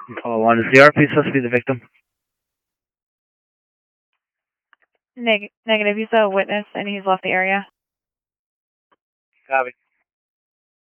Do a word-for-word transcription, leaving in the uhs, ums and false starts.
Call one. Is the R P supposed to be the victim? Neg- negative. He's a witness and he's left the area. Copy.